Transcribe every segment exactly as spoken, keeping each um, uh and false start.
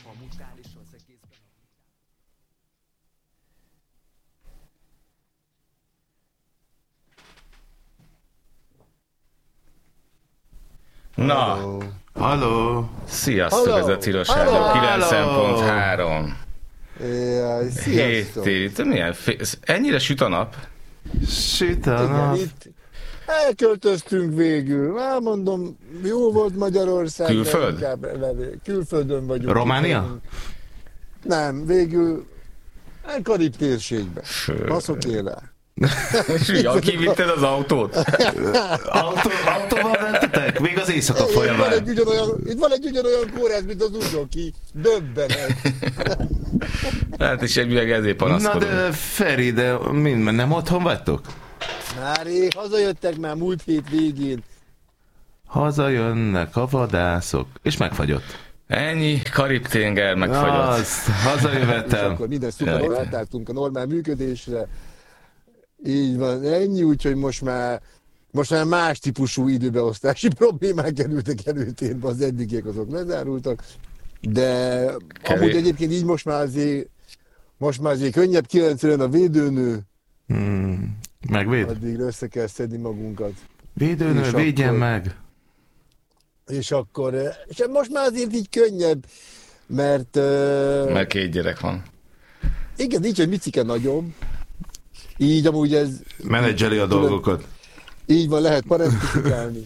Na, halló! Sziasztok, ez a Tilos Rádió kilencven pont három. Jaj, sziasztok! Hét, milyen fél... Ennyire süt a nap? Süt a nap. Igen, itt elköltöztünk végül. Már mondom, jó volt Magyarország. Külföld? Külföldön vagyunk. Románia? Nem, végül Karib térségben. Baszok éle. Ja, kivitted az autót? Autó, autóval mentetek? Még az éjszaka folyamán. Itt van egy ugyanolyan, itt van egy ugyanolyan kórház, mint az Uzsoki. Döbbenet. Hát és egyébként ezért panaszkodom. Na de Feri, de mind, nem otthon vagytok? Már rég hazajöttek már múlt hét végén. Hazajönnek a vadászok. És megfagyott. Ennyi, Karib-tenger megfagyott. Azt, hazajövetem. És akkor minden szuper, átálltunk a normál működésre. Így van, ennyi, úgyhogy most már, most már más típusú időbeosztási problémák kerültek előtérbe, az eddigiek azok lezárultak, de Kevés. Amúgy egyébként így most már azért, most már azért könnyebb, kilencven a védőnő, hmm, megvéd? Addigra össze kell szedni magunkat. Védőnő, és védjen akkor, meg! És akkor, és most már azért így könnyebb, mert... Mert két gyerek van. Igen, így, hogy Micike nagyobb. Így amúgy ez... Menedzseli a tudod, dolgokat. Így van, lehet parasztikálni.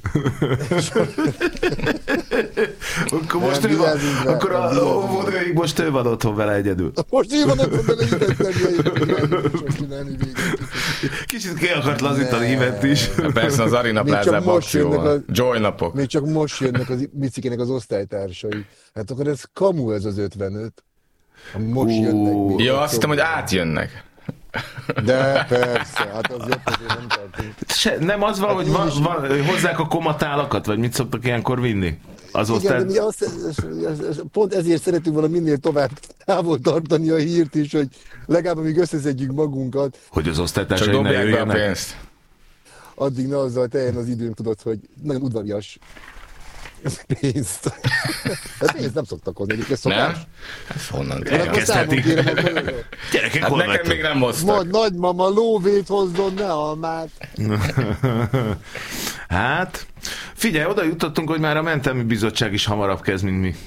akkor most ő van, akkor a óvodőig most ő van otthon vele egyedül. Most ő van otthon vele egyedül. Kicsit ki akart lazítani Ivet is. Persze az Arina Plázában akcióval. Joy napok. Még csak most jönnek az Micikének az osztálytársai. Hát akkor ez kamu ez az ötvenöt. Most jönnek. Jó, azt hittem, hogy átjönnek. De persze, hát az jobb, azért nem tartunk. Se, nem az van, hát hogy van, van, hozzák a komatálakat, vagy mit szoktak ilyenkor vinni? Az igen, osztály... de mi azt, pont ezért szeretünk volna minél tovább távol tartani a hírt is, hogy legalább amíg összeszedjük magunkat. Hogy az osztálytársai ne jöjjenek. Pénzt. Addig ne azzal teljen az időnk, tudod, hogy nagyon udvarias pénzt. Hát pénzt nem szoktak hozni, ez szokás. Nem? Ez honnan elkezdhetik. Gyerekek, hát nekem még nem hoztak. Majd nagymama lóvét hozzon, ne almát. Hát, figyelj, oda jutottunk, hogy már a mentelmi bizottság is hamarabb kezd, mint mi.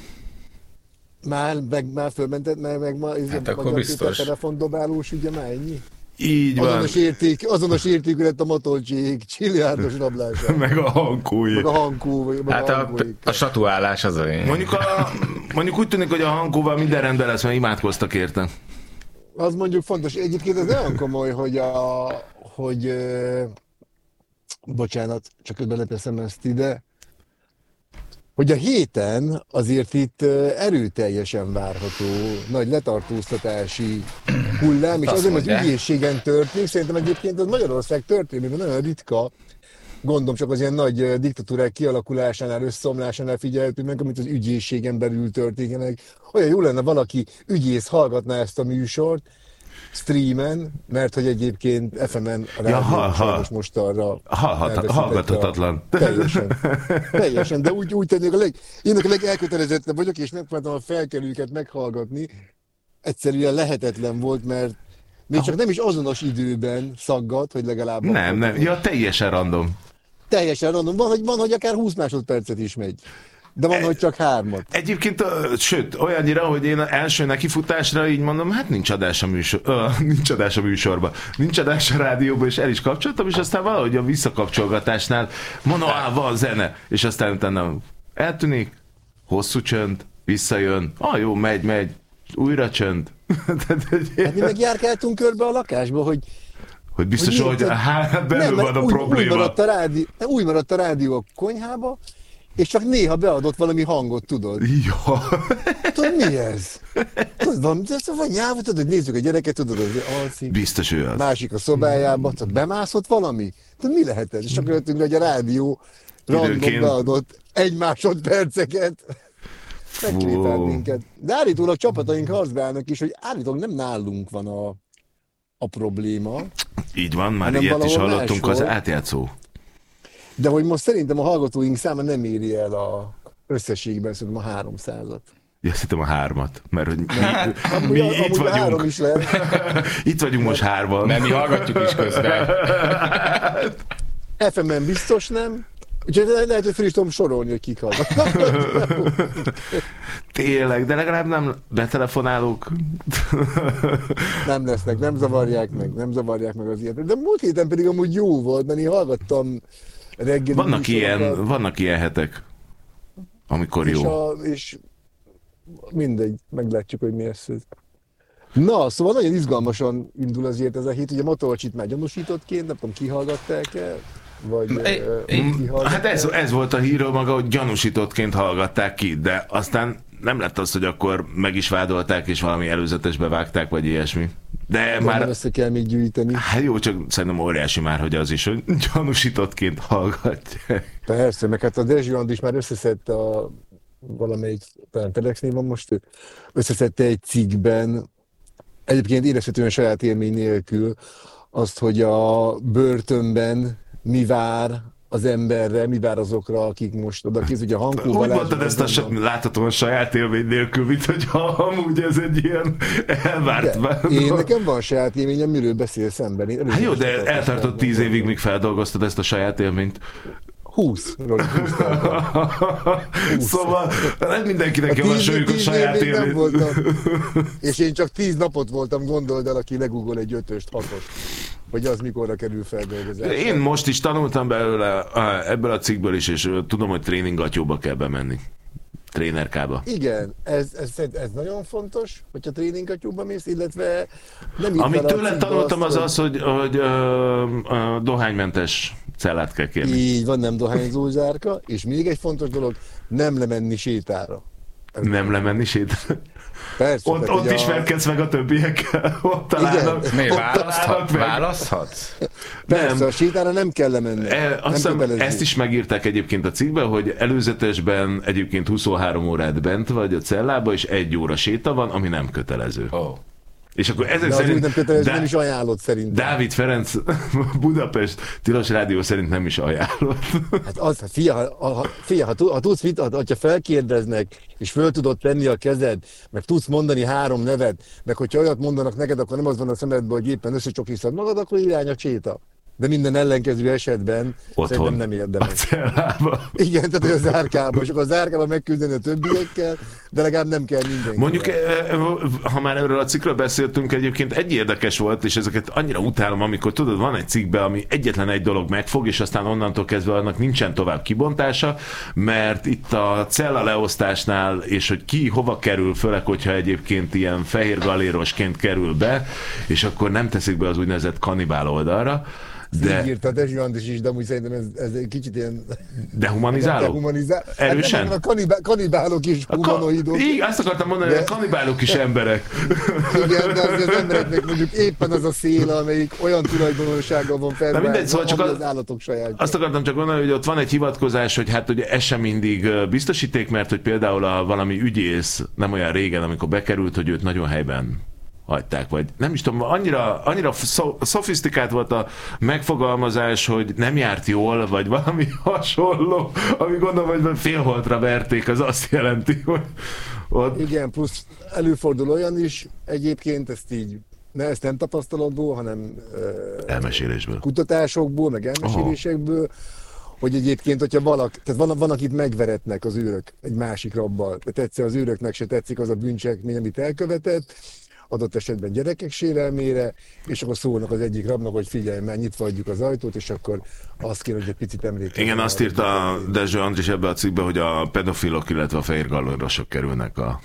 Már, meg, már fölmentett, meg, meg ma, ez hát a akkor biztos. A telefondobálós, ugye már ennyi? Így van. Azonos, érték, azonos értékű lett a Matolcsiék csiliárdos rablása. Meg a hankói. Meg a hankó. Meg hát a, a, a satuálás az a lényeg. Mondjuk, a, mondjuk úgy tűnik, hogy a hankóval minden rendben lesz, mert imádkoztak érte. Az mondjuk fontos. Egyébként ez olyan komoly, hogy a... hogy uh, bocsánat, csak közben leteszem ezt ide. Hogy a héten azért itt erőteljesen várható nagy letartóztatási hullám, és azért az ügyészségen történik. Szerintem egyébként az Magyarország történelmében nagyon ritka, gondolom csak az ilyen nagy diktatúrák kialakulásánál, összeomlásánál figyelhető meg, amit az ügyészségen belül történik. Olyan jó lenne, valaki ügyész hallgatná ezt a műsort, streamen, mert hogy egyébként ef emen a rádió ja, ha, ha. most arra hallgathatatlan. Teljesen. Teljesen, de úgy, úgy tennék, a leg, én a legelkötelezettebb vagyok, és megpróbáltam a felkelőket meghallgatni. Egyszerűen lehetetlen volt, mert még csak nem is azonos időben szaggat, hogy legalább... Nem, nem, ja, teljesen random. Teljesen random. Van, hogy, van, hogy akár húsz másodpercet is megy. De van, e, hogy csak hármat. Egyébként, sőt, olyannyira, hogy én első nekifutásra így mondom, hát nincs adás a, műsor, uh, nincs adás a műsorba, nincs adás a rádióban, és el is kapcsoltam, és aztán valahogy a visszakapcsolgatásnál mondom, á, van zene, és aztán utána eltűnik, hosszú csönd, visszajön, ah jó, megy, megy, újra csönd. Hát mi meg járkáltunk körbe a lakásba, hogy hogy biztos, hogy, hogy hát belül nem, van a új, probléma. Új maradt a, rádió, új maradt a rádió a konyhába, és csak néha beadott valami hangot, tudod? Jó. Tudod, mi ez? Tudod, van, van nyelv, tudod, hogy nézzük a gyereket, tudod, hogy alszik. Biztos ő az. Másik a szobájában, tudod, bemászott valami? Tudod, mi lehet ez? És csak jöttünk, hogy a rádió random beadott egy másodperceket. Megkrétált minket. De állítólag csapataink harcbálnak is, hogy állítólag nem nálunk van a, a probléma. Így van, már ilyet is hallottunk máshol. Az átjátszó. De hogy most szerintem a hallgatóink száma nem éri el a összességben, szerintem a háromszázat. Ja, azt hittem a hármat, mert hogy mi, Amúgy, mi amúgy itt vagyunk. három is lehet. Itt vagyunk most hárman. Nem, mi hallgatjuk is közben. ef em-en biztos nem. Úgyhogy lehet, hogy fel is tudom sorolni, hogy kik hallgatnak. Tényleg, de legalább nem betelefonálók. Nem lesznek, nem zavarják meg, nem zavarják meg az ilyet. De múlt héten pedig amúgy jó volt, mert én hallgattam reggeli Vannak műsorokat, ilyen, vannak ilyen hetek, amikor és, jó. a, és mindegy, meglátjuk, hogy mi lesz ez. Na, szóval nagyon izgalmasan indul azért ez a hét. Ugye Matolcsit már gyanúsítottként, nem tudom, kihallgatták-e? Vagy É, uh, Hát ez, ez volt a hírről maga, hogy gyanúsítottként hallgatták ki, de aztán nem lett az, hogy akkor meg is vádolták, és valami előzetesbe vágták, vagy ilyesmi. De már már... össze kell még gyűjteni. Hát jó, csak szerintem óriási már, hogy az is, hogy gyanúsítottként hallgatják. Persze, meg hát a Dezső Andris már összeszedte a valamelyik, talán Telexnél van most, összeszedte egy cikkben, egyébként érezhetően saját élmény nélkül, azt, hogy a bőrtönben mi vár az emberre, mi vár azokra, akik most oda kész, ugye a Hankó Úgy Balázs... mondtad ezt a sa- láthatóan saját élmény nélkül, mint hogyha amúgy ez egy ilyen elvárt vár. Én nekem van saját élményem, miről beszél szemben. Én Hát jó, de eltartott tíz évig, míg feldolgoztad ezt a saját élményt. húsz. Szóval nem mindenkinek javasoljuk a saját élményt. És én csak tíz napot voltam, gondold el, aki legugol egy ötöst, hatost, hogy az mikorra kerül feldolgozásra. Én most is tanultam belőle ebből a cikkből is, és tudom, hogy tréningatyóba kell bemenni. Trénerkába. Igen, ez, ez, ez nagyon fontos, hogyha tréningatyúba mész, illetve nem Amit tőled tanultam az azt, az, hogy, hogy ö, ö, dohánymentes cellát kell kérni. Így van, nem dohányzó zsárka, és még egy fontos dolog, nem lemenni sétára. Ez nem lemenni sétára. Persze. Ott, ott ismerkedsz a... meg a többiekkel, ott találnak. Mi, választhat, választhatsz? Persze, Nem. a sétára nem kell lemenni. E, azt hiszem, ezt is megírták egyébként a cikkben, hogy előzetesben egyébként huszonhárom órát bent vagy a cellába, és egy óra séta van, ami nem kötelező. Oh. És akkor ezek de szerint... nem kötelező, Dá- nem is ajánlott szerintem. Dávid Ferenc Budapest Tilos Rádió szerint nem is ajánlott. Hát az, fia, ha, ha, fia, ha, ha tudsz mit, ha felkérdeznek, és föl tudod tenni a kezed, meg tudsz mondani három nevet, meg hogyha olyat mondanak neked, akkor nem az van a szemedben, hogy éppen összecsokisztad magad, akkor irány a cséta. De minden ellenkező esetben otthon, szerintem nem érdemes. A cellába. Igen, tehát a zárkába, és akkor a zárkába megküzdeni a többiekkel, de legalább nem kell mindenki. Mondjuk, ha már erről a cikkről beszéltünk, egyébként egy érdekes volt, és ezeket annyira utálom, amikor tudod, van egy cikkben, ami egyetlen egy dolog megfog, és aztán onnantól kezdve annak nincsen tovább kibontása, mert itt a cella leosztásnál, és hogy ki hova kerül, főleg, hogyha egyébként ilyen fehér galérosként kerül be, és akkor nem teszik be az úgynevezett kanibál oldalra, de... Így írta a Dezső Andris is, de amúgy szerintem ez, ez egy kicsit ilyen... Dehumanizáló? Dehumanizál... Erősen? Hát a kanibá... kanibálok is humanoidok. Igen, azt akartam mondani, de... hogy a kanibálok is emberek. Igen, de az, az embereknek mondjuk éppen az a szél, amelyik olyan tulajdonossággal van felváltva, mindegy, szóval csak az, az, az állatok sajátja. Azt akartam csak mondani, hogy ott van egy hivatkozás, hogy hát ugye ez sem mindig biztosíték, mert hogy például a valami ügyész nem olyan régen, amikor bekerült, hogy őt nagyon helyben hagyták, vagy nem is tudom, annyira, annyira szofisztikált volt a megfogalmazás, hogy nem járt jól, vagy valami hasonló, ami gondolom, hogy félholtra verték, az azt jelenti, hogy ott... Igen, plusz előfordul olyan is, egyébként ezt így, ne, ezt nem tapasztalatból, hanem elmesélésből. Kutatásokból, meg elmesélésekből, oh. hogy egyébként, hogyha valak, tehát van, van, akit megveretnek az őrök egy másik rabbal, tetszett az őröknek se tetszik az a bűncselekmény, amit elkövetett, adott esetben gyerekek sérelmére, és akkor szólnak az egyik rabnak, hogy figyelj, már nyitva adjuk az ajtót, és akkor azt kéne, hogy egy picit emlékezni. Igen, azt írta a Dezső Andris ebbe a cikkbe, hogy a pedofilok, illetve a fehér galérosok kerülnek a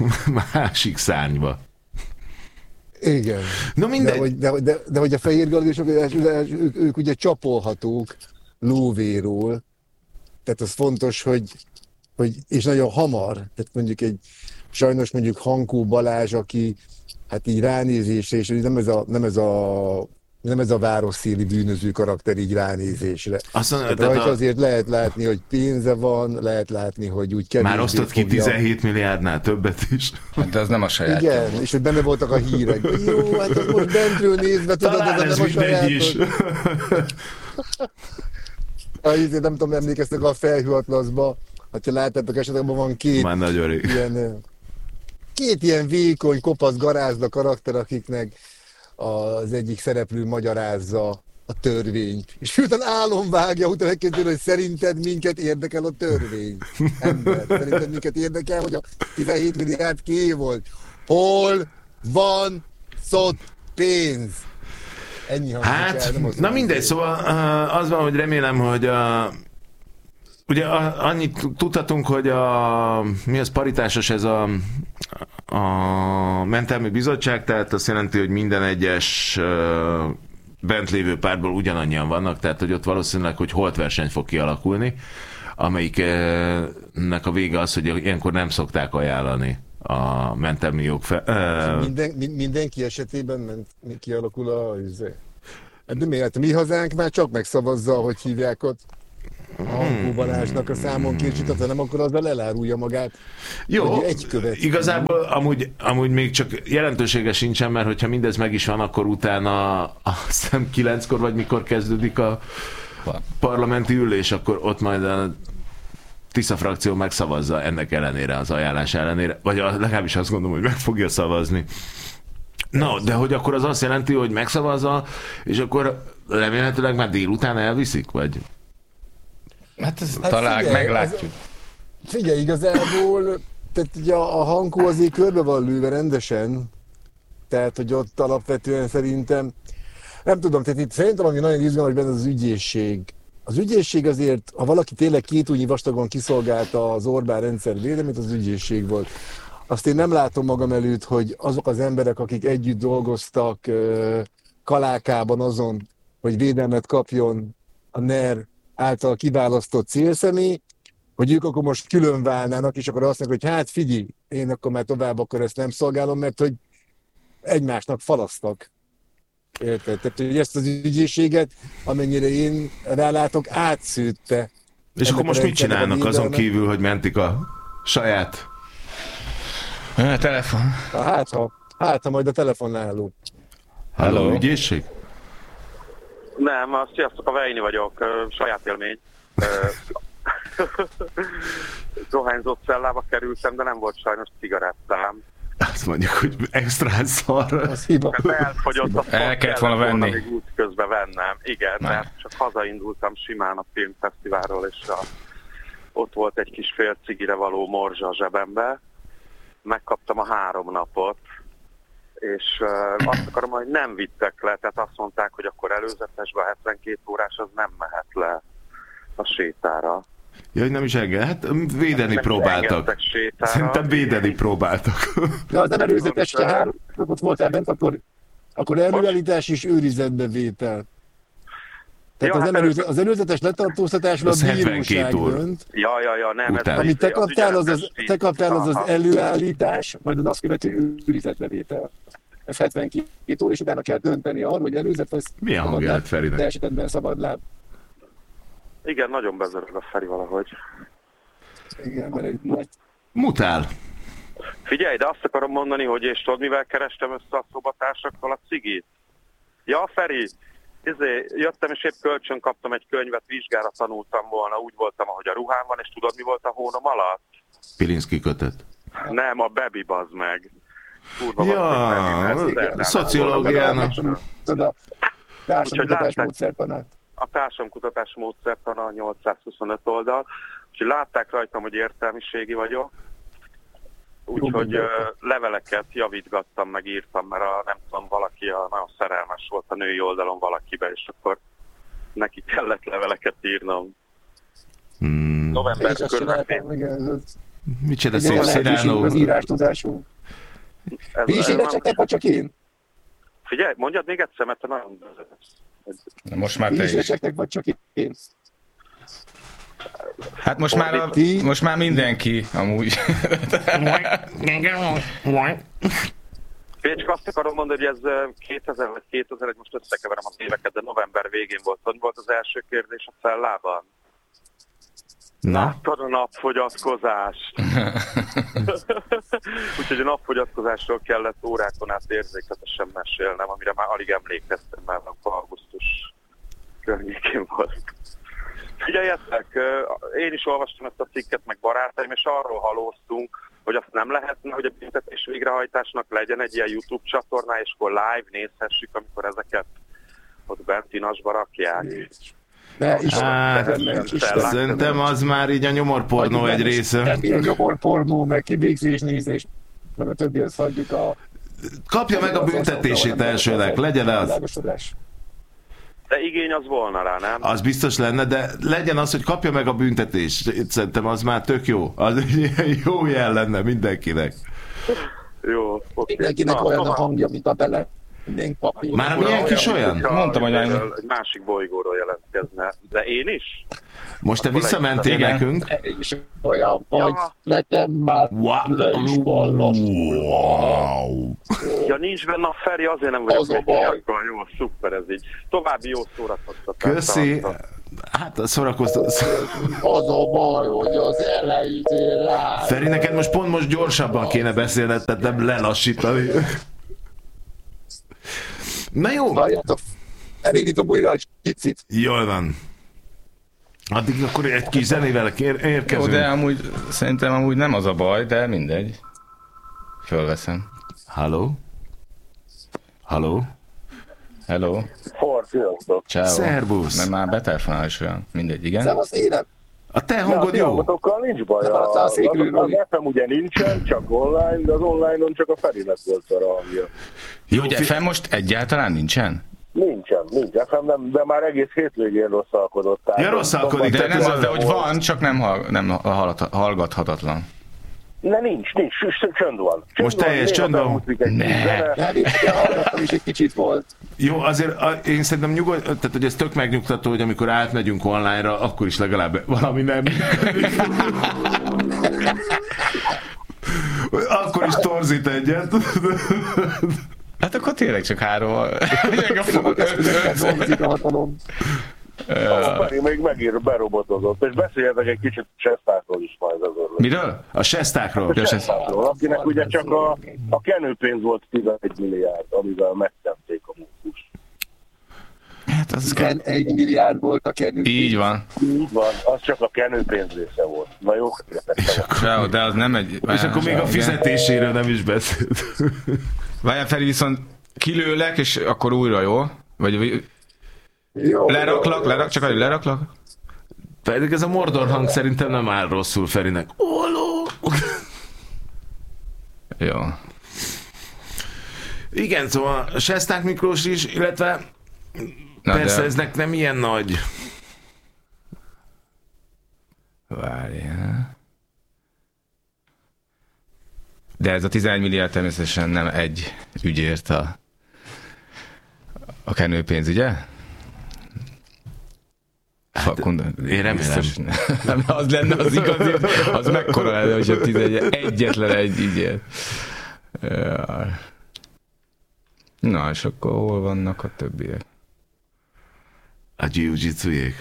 másik szárnyba. Igen. No, mindegy. De, hogy, de, de, de hogy a fehér galérosok, ők, ők ugye csapolhatók lóvéról, tehát az fontos, hogy, hogy és nagyon hamar, tehát mondjuk egy sajnos mondjuk Hankó Balázs, aki hát így ránézésre, és nem ez a, nem ez a, nem ez a városszéli bűnöző karakter így ránézésre. Azt mondja, tehát a... azért lehet látni, hogy pénze van, lehet látni, hogy úgy kevésbé már osztott ki fogja... tizenhét milliárdnál többet is. De az nem a saját. Igen, és hogy benne voltak a hírek. Jó, hát az most bentről nézve, tudod, talán ez, ez nem a saját. is. Nem tudom, emlékeztek a Felhő Atlaszba, ha láttátok esetleg, van két már nagyon rég. ilyen két ilyen vékony, kopasz garázda karakter, akiknek az egyik szereplő magyarázza a törvényt. És miután álom vágja, utána megkérdezi, hogy szerinted minket érdekel a törvény. Ember, szerinted minket érdekel, hogy a tizenhét milliárd kié volt. Hol van szott pénz? Ennyi hát, el, na mindegy, szóval az van, hogy remélem, hogy a, ugye a, annyit tudhatunk, hogy a, mi az paritásos ez a, a mentelmi bizottság, tehát azt jelenti, hogy minden egyes bent lévő pártból ugyanannyian vannak, tehát hogy ott valószínűleg, hogy holtverseny fog kialakulni, amelyiknek a vége az, hogy ilyenkor nem szokták ajánlani a mentelmi jog fel... Uh... Minden, mindenki esetében ment, kialakul a... De miért? Mi hazánk már csak megszavazza, hogy hívják ott a Hankó Balázsnak a számon kércsit, ha nem, akkor azzal elárulja magát. Jó, egy követ. Igazából amúgy, amúgy még csak jelentősége sincsen, mert hogyha mindez meg is van, akkor utána azt hiszem kilenckor vagy mikor kezdődik a parlamenti ülés, akkor ott majd a Tisza frakció megszavazza ennek ellenére, az ajánlás ellenére, vagy legalábbis azt gondolom, hogy meg fogja szavazni. No, de hogy akkor az azt jelenti, hogy megszavazza, és akkor remélhetőleg már délután elviszik, vagy... Hát ezt hát talán figyelj, meglátjuk. Az, figyelj, igazából, tehát ugye a, a Hankó azért körbe van lőve rendesen, tehát hogy ott alapvetően szerintem, nem tudom, tehát itt szerintem ami nagyon izgalmas benne az ügyészség. Az ügyészség azért, ha valaki tényleg két ujjnyi vastagon kiszolgálta az Orbán rendszer védelmét, az ügyészség volt. Azt én nem látom magam előtt, hogy azok az emberek, akik együtt dolgoztak Kalákában azon, hogy védelmet kapjon a en e er által kiválasztott célszemély, hogy ők akkor most külön válnának, és akkor azt mondják, hogy hát figyelj, én akkor már tovább akkor ezt nem szolgálom, mert hogy egymásnak falasztak. Érted? Tehát, hogy ezt az ügyészséget, amennyire én rálátok, átszűtte. És akkor most mit csinálnak azon kívül, hogy mentik a saját... A telefon. Hát ha, hát, ha majd a telefonnáló. Halló, ügyészség? Nem, azt sziasztok, a Vejni vagyok, saját élmény. Dohányzott cellába kerültem, de nem volt sajnos cigarettám. Azt mondjuk, hogy extrán szar. Az hiba. Elfogyott a El kellett volna venni. Még út közben vennem. Igen, nem. Mert csak hazaindultam simán a filmfesztiválról, és a, ott volt egy kis fél cigire való morzsa a zsebembe. Megkaptam a három napot, és uh, azt akarom, hogy nem vittek le, tehát azt mondták, hogy akkor előzetesben a hetvenkét órás az nem mehet le a sétára. Jaj, nem is enged. Hát védeni nem próbáltak. Szerintem védeni próbáltak. De az nem előzetes, ha három napot voltál bent, akkor, akkor előállítás és őrizetbe vétel. Tehát ja, az, hát előzet, az előzetes letartóztatásra a bíróság dönt. Ja, ja, ja, nem. Ez amit te kaptál, az az, te kaptál, az, az előállítás, majd az azt követő őrizetbevétel. Ez hetvenkét óra, és utána kell dönteni arról, hogy előzet lesz. Milyen hangja lett Ferinek? De esetben szabadláb. Igen, nagyon bezörög a Feri valahogy. Igen, mert egy nagy... Mutál. Figyelj, de azt akarom mondani, hogy és tudod, mivel kerestem össze a szobatársakkal a cigit? Ja, Feri, izé, jöttem és épp kölcsön kaptam egy könyvet, vizsgára tanultam volna, úgy voltam, ahogy a ruhám van, és tudod, mi volt a hónom alatt? Pilinszki kötet. Nem, a Bebi, bazd meg. Kurva ja, szociológiának. Társadalomkutatás módszertanát. A társadalomkutatás módszertana nyolcszázhuszonöt oldal, úgyhogy látták rajtam, hogy értelmiségi vagyok. Úgyhogy uh, leveleket javítgattam, meg írtam, mert a, nem tudom, valaki a, nagyon szerelmes volt a női oldalon valakibe, és akkor neki kellett leveleket írnom. Hmm. November környékén. Micsoda szép Cyrano. Az írástudású. Mi is érettségtek, vagy csak én? Figyelj, mondjad még egyszer, mert te nagyon... Most már te is. Vagy csak én? Hát most már, a, most már mindenki, amúgy. Pécska, azt akarom mondani, hogy ez kétezer vagy kétezer-egy, most összekeverem az éveket, de november végén volt. Hogy volt az első kérdés a cellában? Láttad a napfogyatkozást? Úgyhogy a napfogyatkozásról kellett órákon át érzékletesen mesélnem, amire már alig emlékeztem, mert augusztus környékén volt. Figyeljetek, én is olvastam ezt a cikket, meg barátaim, és arról halóztunk, hogy azt nem lehetne, hogy a büntetés végrehajtásnak legyen egy ilyen YouTube csatorná, és akkor live nézhessük, amikor ezeket ott bent inasba rakják. De is, Hát, szerintem az már így a nyomorpornó egy része. Nem ilyen nyomorpornó, meg kivégzés, nézés, meg a többi, azt hagyjuk a... Kapja meg a büntetését elsőleg, legyen az. De igény az volna rá, nem? Az biztos lenne, de legyen az, hogy kapja meg a büntetést. Szerintem az már tök jó. Az egy jó jel lenne mindenkinek. Jó, oké. Mindenkinek Na, olyan a tovább. hangja, mint a bele. Minden papír. Már milyen kis olyan? Mondtam, hogy egy másik bolygóról jelentkezne. De én is? Most te visszamentél Igen. nekünk. És olyan vagy, legyen már le is vallas. Wow. Ja, nincs benne a Feri, azért nem vagyok Az a egy baj. ilyenkor. Jó, szuper ez így. További jó szórakoztatást. Köszi. Hát a szórakoztató. Az a baj, hogy az elejét rá. Feri, neked most pont most gyorsabban kéne beszélned, tehát nem lelassítani. Na jó. Várjátok, elindítom újra egy picit. Jól van. Addig akkor egy kis zenével ér- Jó, érkezünk. de amúgy, szerintem amúgy nem az a baj, de mindegy. Fölveszem. Halló? Halló? Hello. For, sziasztok! Ciao. Szerbusz. Mert már betelefonál is olyan. Mindegy, igen. Szevasz, énem. A te Ja, hangod a jó? hangotokkal nincs baj. Nem A, adtál az, székről, az Roli. ef em ugye nincsen, csak online, de az online-on csak a Ferinek volt a hangja. Jó, hogy ef em most egyáltalán nincsen? Nincsen, nincs ef em, nem, de már egész hétvégén rosszalkodott. Ja, rosszalkodik, De tehát nem ez az, a- de hogy van, csak nem, hall, nem hallgat- hallgathatatlan. Ne, nincs, nincs, csönd van. Csönd Most teljes néha csönd van? beúszik egy kis zene. Nem, itt hallgattam is egy kicsit volt. Jó, azért a, én szerintem nyugod, tehát hogy ez tök megnyugtató, hogy amikor átmegyünk online-ra, akkor is legalább valami nem működik. Akkor is torzít egyet. Hát akkor tényleg csak három. Dolgozik a hatalom. A Feri még megír, berobotozott. És beszéljetek egy kicsit Sestákról is majd az örülök. Miről? A sestákról. Ja, se- Sestákról, akinek ugye csak a, a kenőpénz volt tizenegy milliárd, amivel megtették a munkust. Hát az Igen, egy milliárd volt a kenő. így van. Így van, az csak a kenőpénz része volt. Na jó, Ciao, de az nem egy... És akkor még a Igen. fizetéséről nem is beszélt. Várjál, Feri, viszont kilőlek, és akkor újra, jó? Vagy Jó, leraklak, jó, lerak, csak hogy leraklak? Pedig ez a Mordor hang szerintem nem áll rosszul Ferinek. Oló! Jó. Igen, szóval Sesták Miklós is, illetve Na, persze de... eznek nem ilyen nagy. Várjál. De ez a tizenegy milliárd természetesen nem egy ügyért a, a kenőpénz, ugye? Hát, én remélem. Nem, az lenne az igazi, az mekkora lenne, hogy a tizenegy egyetlen egy ügyért. Jaj. Na, és akkor hol vannak a többiek? A jiu-jitsu-jék.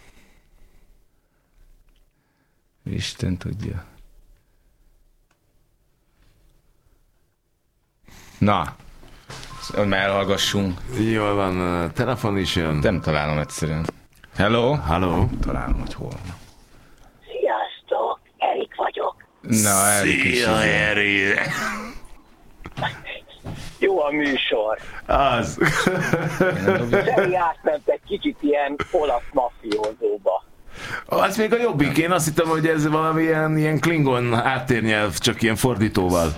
Isten tudja. Na, hogy elhallgassunk. Jól van, a telefon is jön. Nem találom egyszerűen. Hello? Halló? Találom, hogy hol van. Sziasztok, Erik vagyok. Na, Erik is. Szia, Eri! Jó a műsor. Az. Feri átment egy kicsit ilyen olasz mafiózóba. Az még a jobbik. Én azt hittem, hogy ez valami ilyen, ilyen klingon áttérnyelv, csak ilyen fordítóval.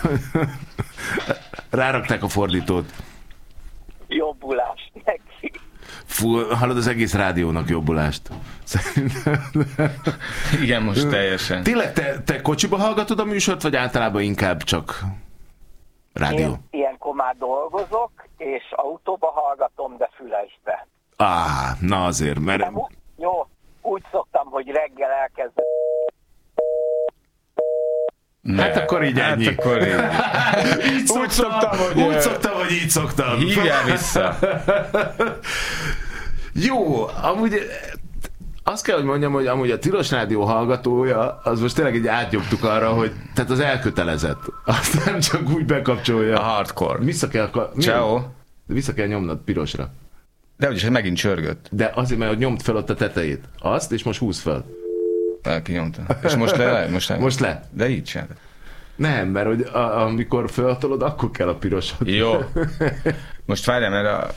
Rárakták a fordítót. Jobbulás neki. Fú, hallod, az egész rádiónak jobbulást. Szerintem. Igen, most teljesen. Tényleg, te, te kocsiba hallgatod a műsort, vagy általában inkább csak rádió? Én ilyenkor már dolgozok, és autóba hallgatom, de füleisbe. Á, na azért, mert... Nem, ú- jó, úgy szoktam, hogy reggel elkezdem. Hát akkor így ennyi. Hát akkor így. Így Úgy szoktam, hogy... Úgy szoktam, hogy így szoktam. Hívjál vissza. Jó, amúgy azt kell, hogy mondjam, hogy amúgy a Tilos Rádió hallgatója, az most tényleg így átnyomtuk arra, hogy tehát az elkötelezett. Azt nem csak úgy bekapcsolja. A hardcore. Vissza kell, mi? Ciao. Vissza kell nyomnod pirosra. De úgyis megint csörgött. De azért, mert nyomd fel ott a tetejét. Azt, és most húzd fel. Elkinyomta. És most le? Most le? Most le. De így sem. Nem, mert hogy a, amikor felhatolod, akkor kell a pirosat. Jó. Most várjál, mert a...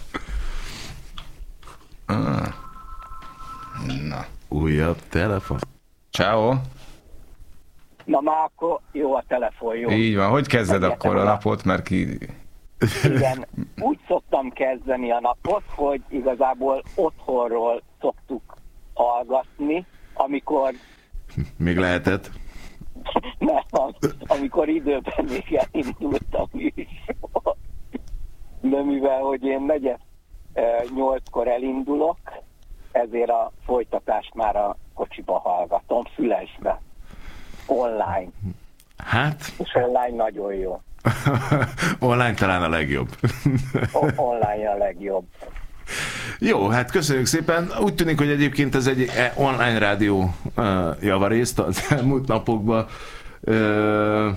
Ah. Na. Újabb telefon. Ciao. Na már akkor jó a telefon, jó. Így van. Hogy kezded Egyetem akkor a a- napot, mert ki... Igen, úgy szoktam kezdeni a napot, hogy igazából otthonról szoktuk hallgatni, amikor Még lehetett. nem, amikor időben még elindultam is. De mivel, hogy én negyed nyolckor elindulok, ezért a folytatást már a kocsiba hallgatom, fülesbe, online. Hát, És online nagyon jó. online talán a legjobb. O- online a legjobb. Jó, hát köszönjük szépen. Úgy tűnik, hogy egyébként ez egy online rádió uh, javarészt az elmúlt napokban. Uh,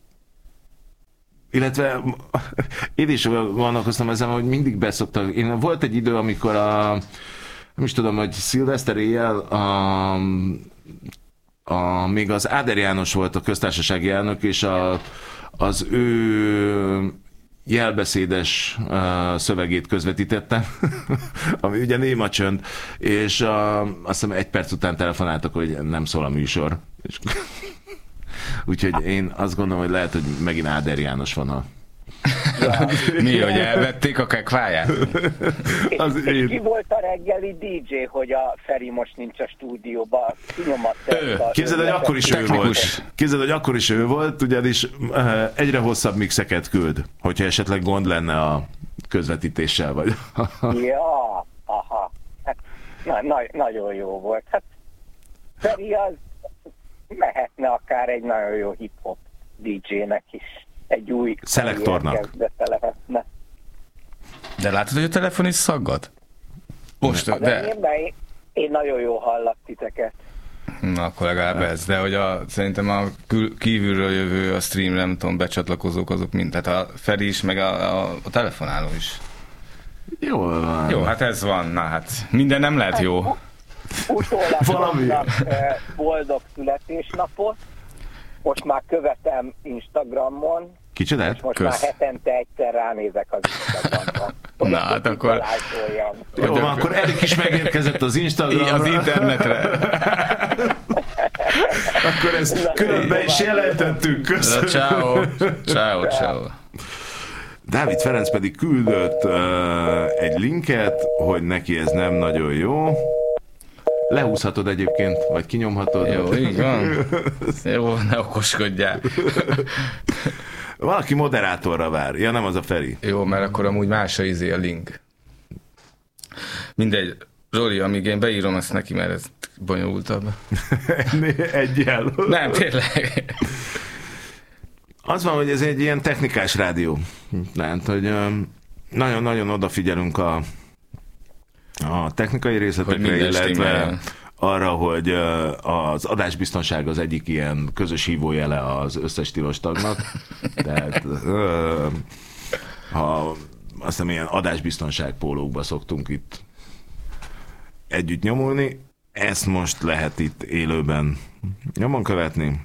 illetve én is gondolkoztam ezen, hogy mindig beszoktak. Én volt egy idő, amikor a nem is tudom, hogy szilveszter éjjel a, a, még az Áder János volt a köztársasági elnök, és a, az ő jelbeszédes uh, szövegét közvetítettem, ami ugye néma csönd, és uh, azt hiszem egy perc után telefonáltak, hogy nem szól a műsor. És úgyhogy én azt gondolom, hogy lehet, hogy megint Áder János van a... Mi, hogy elvették a kekváját? Az És én... ki volt a reggeli dé dzsé, hogy a Feri most nincs a stúdióban? Kinyomatta Ő. ezt a- Képzeld, hogy akkor is ő Technikus. volt. Képzeld, hogy akkor is ő volt, ugyanis uh, egyre hosszabb mixeket küld, hogyha esetleg gond lenne a közvetítéssel, vagy... Ja, aha. Hát, na, na, nagyon jó volt. Hát Feri az mehetne akár egy nagyon jó hip-hop dé dzsének is. Egy új Szelektornak. kezdete lehetne. De látod, hogy a telefon is szaggad? Most, Az de... enyémben én, én nagyon jól hallak titeket. Na, akkor legalább ez. De hogy a, szerintem a kül, kívülről jövő a stream, nem tudom, becsatlakozók azok mind. Tehát a Feri is, meg a, a, a telefonáló is. Jól van. Jó, hát ez van. Na hát, minden nem lehet jó. Utólag Valami. mondtam, eh, boldog születésnapot. Most már követem Instagramon, Kicsodát? és most Kösz. már hetente egyszer ránézek az Instagramon. Na, hát akkor- Lájtoljam. Jó, van, akkor Erik is megérkezett az Instagramra. Az internetre. Akkor ezt különben is jelentettük. Köszönöm. Ciao. Ciao, ciao. Dávid Ferenc pedig küldött uh, egy linket, hogy neki ez nem nagyon jó. Lehúzhatod egyébként, vagy kinyomhatod. Jó, így van. Jó, ne okoskodjál. Valaki moderátorra vár. Ja, nem az a Feri. Jó, mert akkor amúgy más a izé a link. Mindegy. Zsoli, amíg én beírom ezt neki, mert ez bonyolultabb. Egyel. Nem, tényleg. Az van, hogy ez egy ilyen technikás rádió. Tehát, hogy um, nagyon-nagyon odafigyelünk a, a technikai Hogy részletekre, minden illetve stimmeljen. arra, hogy uh, az adásbiztonság az egyik ilyen közös hívójele az összes tilos tagnak. Tehát uh, ha azt hiszem ilyen adásbiztonság pólókba szoktunk itt együtt nyomulni, ezt most lehet itt élőben nyomon követni,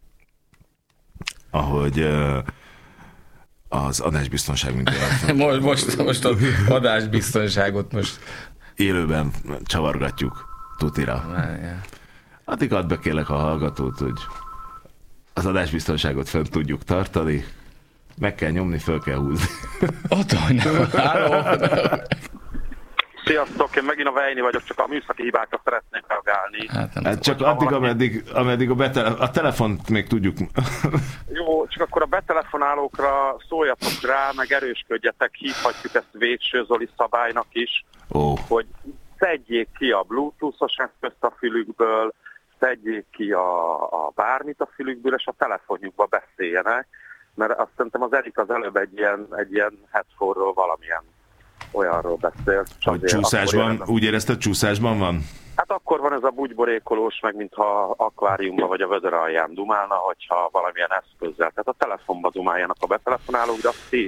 ahogy uh, az adásbiztonság mint olyan Most, most, most az adásbiztonságot most... élőben csavargatjuk tutira. Várjál. Addig add be kérlek a hallgatót, hogy az adásbiztonságot fent tudjuk tartani, meg kell nyomni, föl kell húzni. Ott van. Háló. Sziasztok, én megint a Vejni vagyok, csak a műszaki hibákra szeretnék reagálni. Hát nem Hát csak addig, ameddig, ameddig a, betele, a telefont még tudjuk. Jó, csak akkor a betelefonálókra szóljatok rá, meg erősködjetek, hívhatjuk ezt Végső Zoli szabálynak is, Ó, hogy szedjék ki a bluetoothos eszközt a fülükből, szedjék ki a, a bármit a fülükből, és a telefonjukba beszéljenek, mert azt szerintem az Erik az előbb egy ilyen, egy ilyen headphone-ról valamilyen olyanról beszélt. hogy csúszásban, úgy érezted, csúszásban van? Hát akkor van ez a bugyborékolós, meg mintha akváriumban vagy a vödör alján dumálna, hogyha valamilyen eszközzel. Tehát a telefonba dumáljanak a betelefonálók, de azt ti.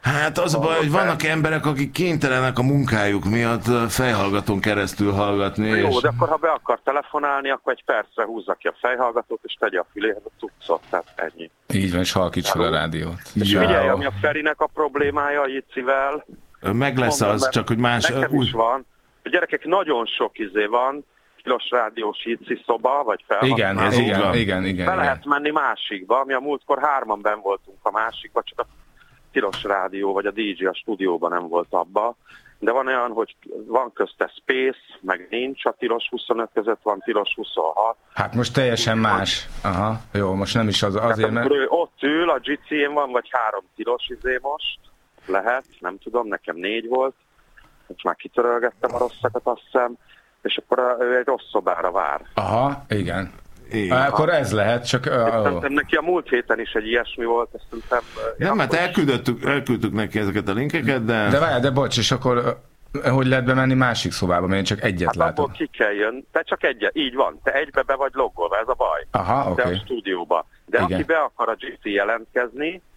Hát az a baj, hogy vannak emberek, akik kénytelenek a munkájuk miatt fejhallgatón keresztül hallgatni. Jó, és... de akkor ha be akar telefonálni, akkor egy percre húzza ki a fejhallgatót, és tegye a füléhez a cuccot, tehát ennyi. Így van, és halkíts fel a rádiót. És ja. Figyelj, ami a Ferinek a problémája a Jicivel. Meg lesz mondom, az, csak hogy más... Nekem úgy... is van. A gyerekek, nagyon sok izé van, tilos rádiós Jici szoba, vagy felhasználó. Igen, ez igen, igen, igen, igen. Be lehet menni másikba, mi a múltkor hárman benn voltunk a másikba, csak a tilos rádió, vagy a dé dzsé a stúdióban nem volt abba. De van olyan, hogy van közte Space, meg nincs, a tilos huszonöt között van tilos huszonhat. Hát most teljesen más. Aha, jó, most nem is az, azért, mert... Ő ott ül, a gé cé-n van, vagy három tilos izé most, lehet, nem tudom, nekem négy volt. Most már kitörölgettem a rosszakat, azt hiszem, és akkor ő egy rossz szobára vár. Aha, igen. Igen. Akkor ez lehet, csak... Uh, Szerintem neki a múlt héten is egy ilyesmi volt, ezt szerintem... Nem, hát elküldtük, elküldtük neki ezeket a linkeket, de... De várjál, de bocs, és akkor hogy lehet bemenni másik szobába, mert én csak egyet hát látom. abból ki kell jön, te csak egyet, így van, te egybe be vagy loggolva, ez a baj. Aha, oké. Te a stúdióba. De igen. aki be akar a gé cé jelentkezni,